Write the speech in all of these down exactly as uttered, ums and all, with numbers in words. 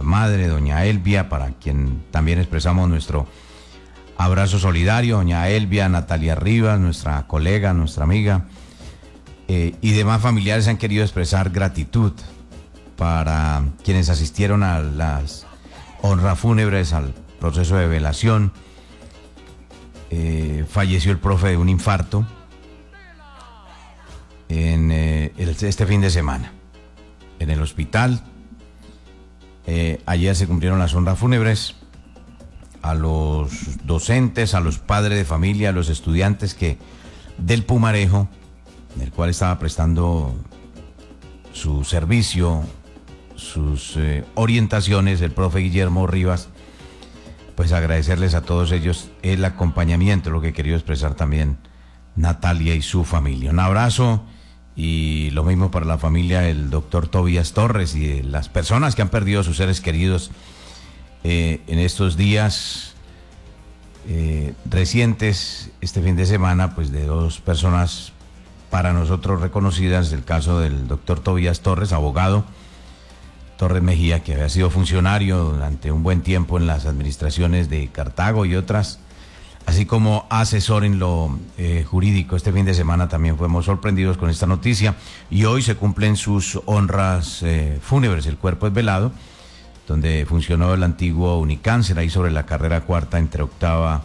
madre, doña Elvia, para quien también expresamos nuestro abrazo solidario, doña Elvia, Natalia Rivas, nuestra colega, nuestra amiga, eh, y demás familiares han querido expresar gratitud para quienes asistieron a las honras fúnebres, al proceso de velación. Eh, falleció el profe de un infarto en eh, el, este fin de semana en el hospital. Eh, ayer se cumplieron las honras fúnebres a los docentes, a los padres de familia, a los estudiantes que del Pumarejo, del cual estaba prestando su servicio, sus eh, orientaciones, el profe Guillermo Rivas. Pues agradecerles a todos ellos el acompañamiento, lo que he querido expresar también Natalia y su familia. Un abrazo, y lo mismo para la familia del doctor Tobías Torres y de las personas que han perdido a sus seres queridos eh, en estos días eh, recientes, este fin de semana, pues de dos personas para nosotros reconocidas, el caso del doctor Tobías Torres, abogado Torres Mejía, que había sido funcionario durante un buen tiempo en las administraciones de Cartago y otras, así como asesor en lo eh, jurídico. Este fin de semana también fuimos sorprendidos con esta noticia, y hoy se cumplen sus honras eh, fúnebres. El cuerpo es velado, donde funcionó el antiguo Unicáncer, ahí sobre la carrera cuarta entre octava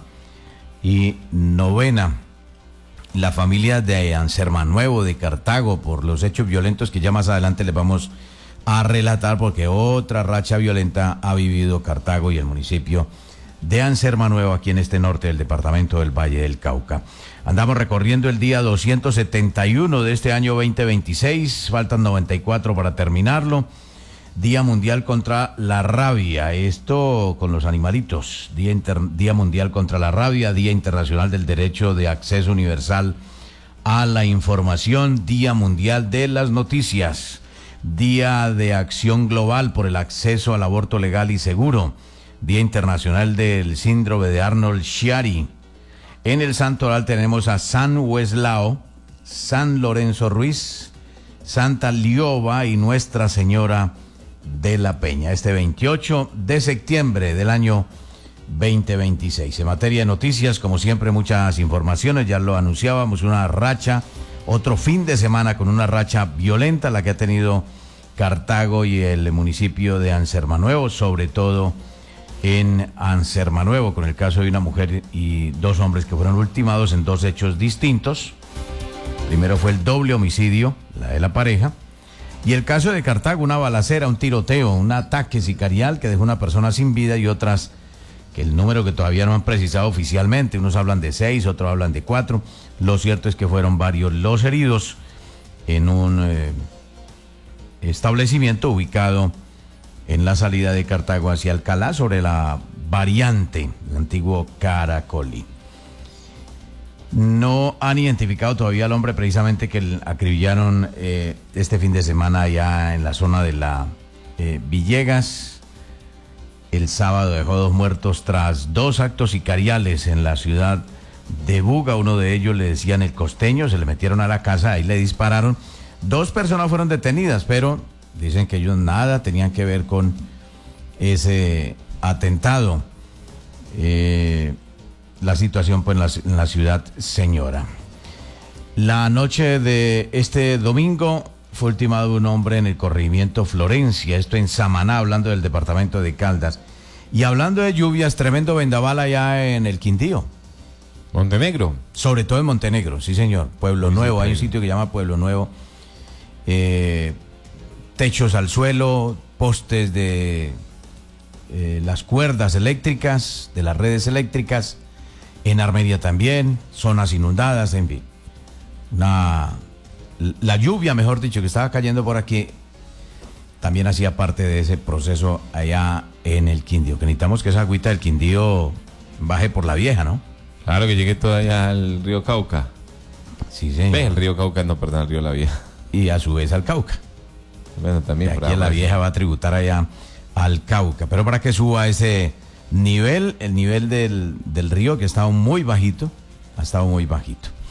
y novena. La familia de Ansermanuevo de Cartago, por los hechos violentos que ya más adelante les vamos a relatar, porque otra racha violenta ha vivido Cartago y el municipio de Ansermanuevo, aquí en este norte del departamento del Valle del Cauca. Andamos recorriendo el día doscientos setenta y uno de este año veinte veintiséis, faltan noventa y cuatro para terminarlo. Día Mundial contra la Rabia, esto con los animalitos. Día, Inter... Día Mundial contra la Rabia, Día Internacional del Derecho de Acceso Universal a la Información, Día Mundial de las Noticias, Día de Acción Global por el Acceso al Aborto Legal y Seguro, Día Internacional del Síndrome de Arnold-Chiari. En el santoral tenemos a San Weslao, San Lorenzo Ruiz, Santa Lioba y Nuestra Señora de la Peña, este veintiocho de septiembre del año veinte veintiséis. En materia de noticias, como siempre, muchas informaciones, ya lo anunciábamos, una racha, otro fin de semana con una racha violenta, la que ha tenido Cartago y el municipio de Ansermanuevo, sobre todo en Ansermanuevo, con el caso de una mujer y dos hombres que fueron ultimados en dos hechos distintos. Primero fue el doble homicidio, la de la pareja, y el caso de Cartago, una balacera, un tiroteo, un ataque sicarial que dejó una persona sin vida, y otras que el número que todavía no han precisado oficialmente, unos hablan de seis, otros hablan de cuatro. Lo cierto es que fueron varios los heridos en un eh, establecimiento ubicado en la salida de Cartago hacia Alcalá, sobre la variante, el antiguo Caracolí. No han identificado todavía al hombre precisamente que acribillaron eh, este fin de semana allá en la zona de la eh, Villegas. El sábado dejó dos muertos tras dos actos sicariales en la ciudad de Buga. Uno de ellos le decían el Costeño, se le metieron a la casa, ahí le dispararon. Dos personas fueron detenidas, pero dicen que ellos nada tenían que ver con ese atentado. Eh, la situación pues en la, en la ciudad señora. La noche de este domingo fue ultimado un hombre en el corregimiento Florencia, esto en Samaná, hablando del departamento de Caldas. Y hablando de lluvias, tremendo vendaval allá en el Quindío. Montenegro. Sobre todo en Montenegro, sí señor. Pueblo sí, Nuevo, hay un sitio que se llama Pueblo Nuevo. Eh, techos al suelo, postes de eh, las cuerdas eléctricas, de las redes eléctricas. En Armenia también, zonas inundadas, en fin. Una... La lluvia, mejor dicho, que estaba cayendo por aquí, también hacía parte de ese proceso allá en el Quindío. Que necesitamos que esa agüita del Quindío baje por la vieja, ¿no? Claro, que llegue todavía al río Cauca. Sí, señor. Ve, el río Cauca, no, perdón, el río La Vieja. Y a su vez al Cauca. Bueno, también. Aquí a la vieja va a tributar allá al Cauca. Pero para que suba ese nivel, el nivel del, del río, que estaba muy bajito, ha estado muy bajito.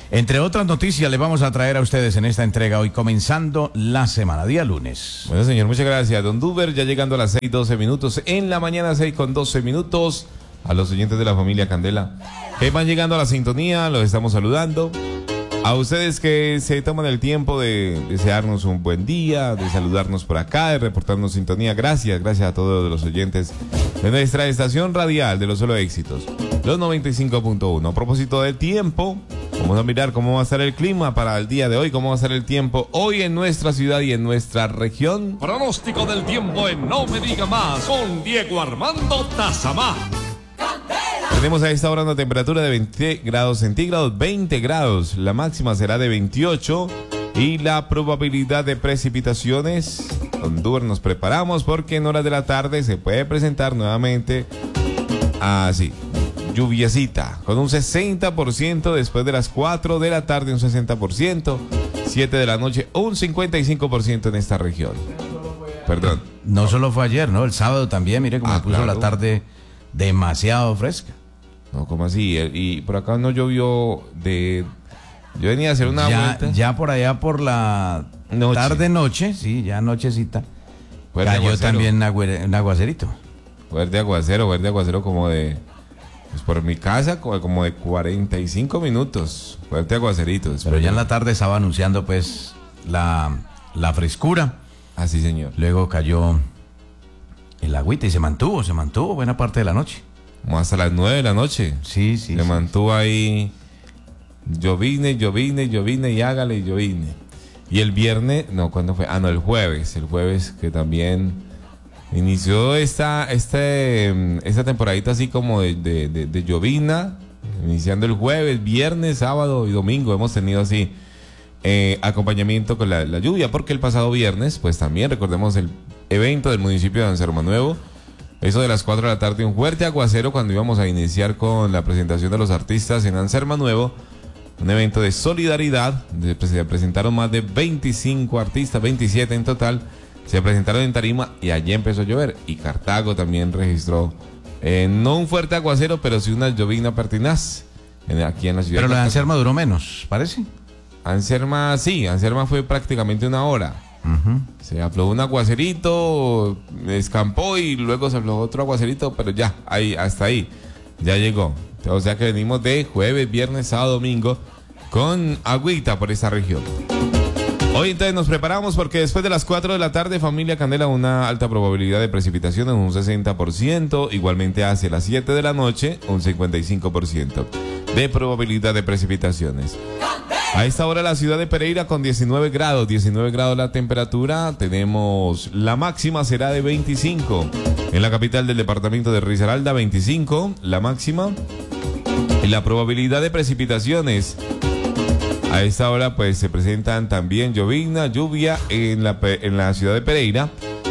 Entre otras noticias, le vamos a traer a ustedes en esta entrega hoy, comenzando la semana, día lunes. Bueno, señor, muchas gracias. Don Duber, ya llegando a las seis doce minutos. En la mañana, seis con doce minutos. A los oyentes de la familia Candela que van llegando a la sintonía, los estamos saludando. A ustedes que se toman el tiempo de desearnos un buen día, de saludarnos por acá, de reportarnos sintonía. Gracias, gracias a todos los oyentes de nuestra estación radial de los solo éxitos, los noventa y cinco punto uno. A propósito del tiempo, vamos a mirar cómo va a estar el clima para el día de hoy, cómo va a estar el tiempo hoy en nuestra ciudad y en nuestra región. Pronóstico del tiempo en No Me Diga Más con Diego Armando Tazamá. Tenemos a esta hora una temperatura de veinte grados centígrados, veinte grados, la máxima será de veintiocho y la probabilidad de precipitaciones, con Duber nos preparamos porque en horas de la tarde se puede presentar nuevamente así, lluviecita, con un sesenta por ciento después de las cuatro de la tarde, un sesenta por ciento, siete de la noche, un cincuenta y cinco por ciento en esta región. Perdón. No solo fue ayer, ¿no? El sábado también, mire cómo Ah, puso claro. la tarde demasiado fresca. No, ¿cómo así? Y por acá no llovió de... Yo venía a hacer una Ya, vuelta. ya por allá por la Noche. tarde-noche, sí, ya nochecita, Fuerte cayó aguacero. también agüe- un aguacerito. Fuerte aguacero, fuerte aguacero como de... Pues por mi casa, como, como de cuarenta y cinco minutos. Fuerte aguacerito. Pero ya en la tarde estaba anunciando pues la, la frescura. Así, señor. Luego cayó el agüita y se mantuvo, se mantuvo buena parte de la noche. Como hasta las nueve de la noche. Sí, sí. Se sí. mantuvo ahí. Yo vine, yo vine, yo vine y hágale, y yo vine. Y el viernes, no, ¿cuándo fue? Ah, no, el jueves. El jueves que también inició esta, este, esta temporadita así como de, de, de, de llovina. Iniciando el jueves, viernes, sábado y domingo. Hemos tenido así eh, acompañamiento con la, la lluvia. Porque el pasado viernes, pues también recordemos el evento del municipio de Anserma Nuevo. Eso de las cuatro de la tarde, un fuerte aguacero cuando íbamos a iniciar con la presentación de los artistas en Anserma Nuevo. Un evento de solidaridad. Se presentaron más de veinticinco artistas, veintisiete en total. Se presentaron en tarima y allí empezó a llover. Y Cartago también registró, eh, no un fuerte aguacero, pero sí una llovina pertinaz en, aquí en la ciudad. Pero de la de Cartago. Anserma duró menos, parece. Anserma, sí, Anserma fue prácticamente una hora. Uh-huh. Se aflojó un aguacerito, escampó y luego se aflojó otro aguacerito, pero ya, ahí, hasta ahí, ya llegó. O sea que venimos de jueves, viernes, sábado, domingo, con agüita por esta región. Hoy entonces nos preparamos porque después de las cuatro de la tarde, familia Candela, una alta probabilidad de precipitaciones, un sesenta por ciento, igualmente hacia las siete de la noche, un cincuenta y cinco por ciento de probabilidad de precipitaciones. A esta hora la ciudad de Pereira con diecinueve grados, diecinueve grados la temperatura, tenemos la máxima será de veinticinco. En la capital del departamento de Risaralda, veinticinco, la máxima. Y la probabilidad de precipitaciones, a esta hora pues se presentan también llovizna, lluvia en la, en la ciudad de Pereira.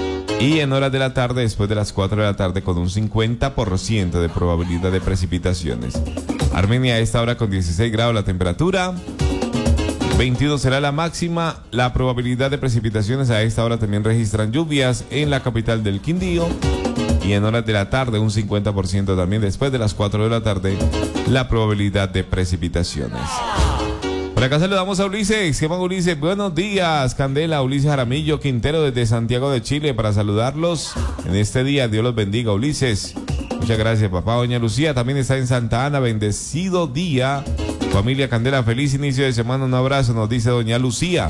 Y en horas de la tarde, después de las cuatro de la tarde, con un cincuenta por ciento de probabilidad de precipitaciones. Armenia a esta hora con dieciséis grados la temperatura. veintiuno será la máxima. La probabilidad de precipitaciones a esta hora también registran lluvias en la capital del Quindío. Y en horas de la tarde un cincuenta por ciento también después de las cuatro de la tarde la probabilidad de precipitaciones. Por acá saludamos a Ulises. ¿Qué más, Ulises? Buenos días, Candela. Ulises Jaramillo Quintero desde Santiago de Chile para saludarlos en este día. Dios los bendiga, Ulises. Muchas gracias, papá. Doña Lucía también está en Santa Ana. Bendecido día. Familia Candela, feliz inicio de semana. Un abrazo, nos dice doña Lucía.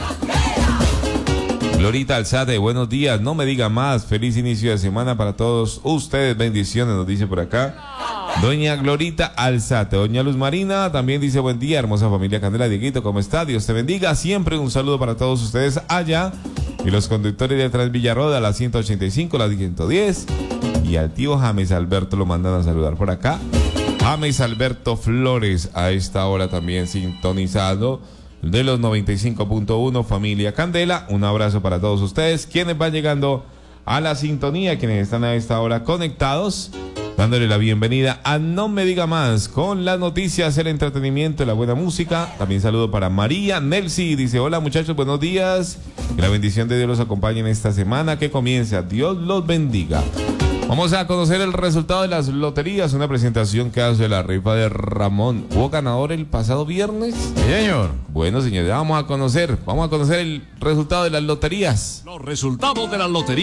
Glorita Alzate, buenos días. No me diga más. Feliz inicio de semana para todos ustedes. Bendiciones, nos dice por acá doña Glorita Alzate. Doña Luz Marina también dice buen día, hermosa familia Candela. Dieguito, ¿cómo está? Dios te bendiga. Siempre un saludo para todos ustedes allá. Y los conductores de Transvillarroda, la ciento ochenta y cinco, la ciento diez. Y al tío James Alberto lo mandan a saludar por acá. James Alberto Flores a esta hora también sintonizado de los noventa y cinco punto uno, familia Candela. Un abrazo para todos ustedes quienes van llegando a la sintonía, quienes están a esta hora conectados, dándole la bienvenida a No Me Diga Más con las noticias, el entretenimiento y la buena música. También saludo para María Nelsi, dice hola muchachos, buenos días, que la bendición de Dios los acompañe en esta semana que comienza. Dios los bendiga. Vamos a conocer el resultado de las loterías, una presentación que hace la rifa de Ramón. ¿Hubo ganador el pasado viernes? Sí, señor. Bueno, señores, vamos a conocer, vamos a conocer el resultado de las loterías. Los resultados de la lotería.